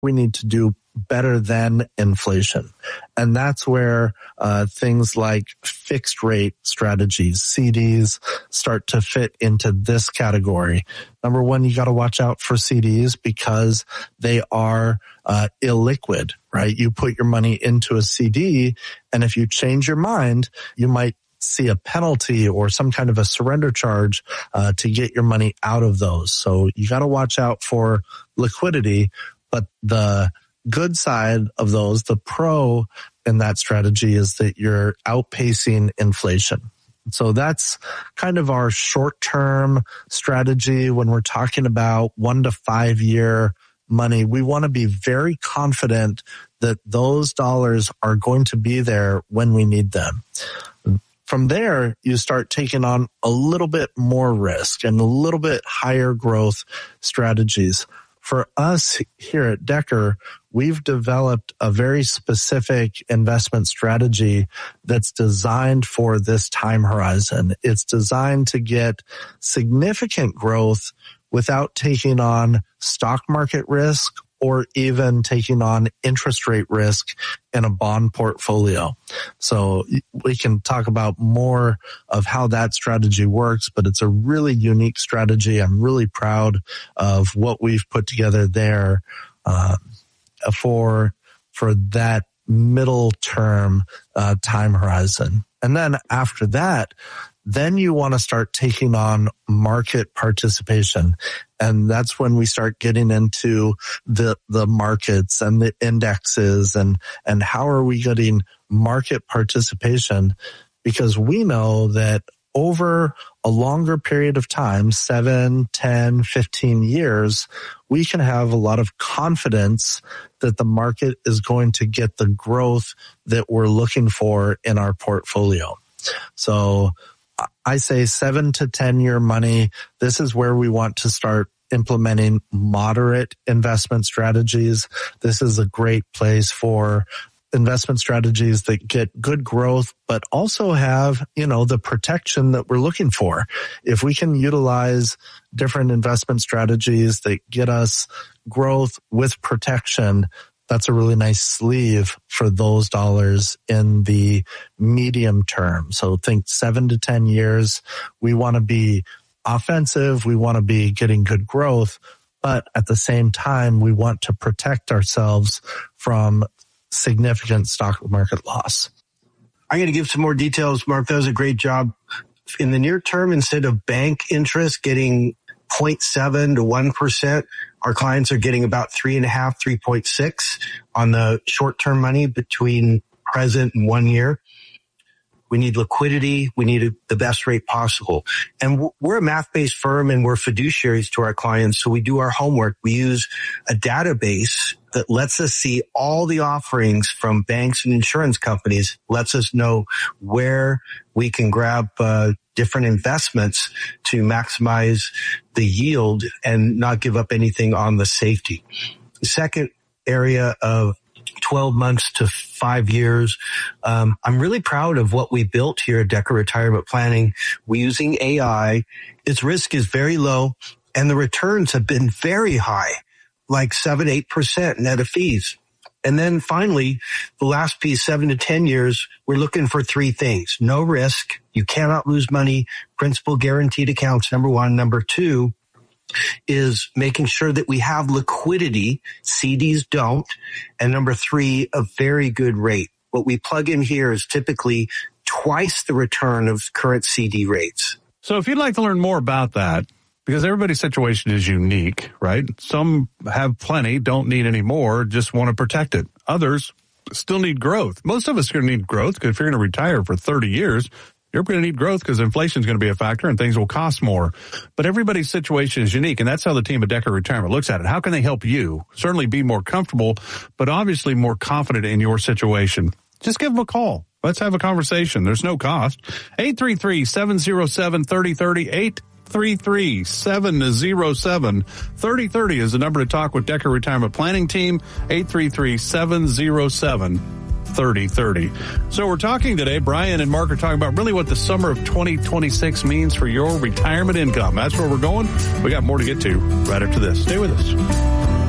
we need to do better than inflation. And that's where things like fixed rate strategies, CDs, start to fit into this category. Number one, you got to watch out for CDs because they are illiquid, right? You put your money into a CD, and if you change your mind, you might see a penalty or some kind of a surrender charge to get your money out of those. So you got to watch out for liquidity. But the good side of those, the pro in that strategy, is that you're outpacing inflation. So that's kind of our short-term strategy when we're talking about 1 to 5 year money. We want to be very confident that those dollars are going to be there when we need them. From there, you start taking on a little bit more risk and a little bit higher growth strategies. For us here at Decker, we've developed a very specific investment strategy that's designed for this time horizon. It's designed to get significant growth without taking on stock market risk or even taking on interest rate risk in a bond portfolio. So we can talk about more of how that strategy works, but it's a really unique strategy. I'm really proud of what we've put together there for that middle term time horizon. And then after that, then you want to start taking on market participation. And that's when we start getting into the markets and the indexes and how are we getting market participation? Because we know that over a longer period of time, 7, 10, 15 years, we can have a lot of confidence that the market is going to get the growth that we're looking for in our portfolio. So I say 7 to 10 year money. This is where we want to start implementing moderate investment strategies. This is a great place for investment strategies that get good growth, but also have, the protection that we're looking for. If we can utilize different investment strategies that get us growth with protection, that's a really nice sleeve for those dollars in the medium term. So think 7 to 10 years. We want to be offensive. We want to be getting good growth, but at the same time, we want to protect ourselves from significant stock market loss. I'm going to give some more details. Mark, that was a great job. In the near term, instead of bank interest getting 0.7 to 1%, our clients are getting about 3.5, 3.6 on the short-term money between present and 1 year. We need liquidity. We need the best rate possible. And we're a math-based firm and we're fiduciaries to our clients. So we do our homework. We use a database that lets us see all the offerings from banks and insurance companies, lets us know where we can grab different investments to maximize the yield and not give up anything on the safety. The second area of 12 months to 5 years. I'm really proud of what we built here at Decker Retirement Planning. We're using AI. Its risk is very low and the returns have been very high, like 7-8% net of fees. And then finally, the last piece, 7 to 10 years, we're looking for 3 things. No risk. You cannot lose money. Principal guaranteed accounts, number 1. Number 2 is making sure that we have liquidity. CDs don't. And number 3, a very good rate. What we plug in here is typically twice the return of current CD rates. So if you'd like to learn more about that, because everybody's situation is unique, right? Some have plenty, don't need any more, just want to protect it. Others still need growth. Most of us are going to need growth because if you're going to retire for 30 years, you're going to need growth because inflation is going to be a factor and things will cost more. But everybody's situation is unique, and that's how the team at Decker Retirement looks at it. How can they help you certainly be more comfortable, but obviously more confident in your situation? Just give them a call. Let's have a conversation. There's no cost. 833-707-3030. 833-707-3030 is the number to talk with Decker Retirement Planning Team. 833-707-3030. So we're talking today, Brian and Mark are talking about really what the summer of 2026 means for your retirement income. That's where we're going. We got more to get to right after this. Stay with us.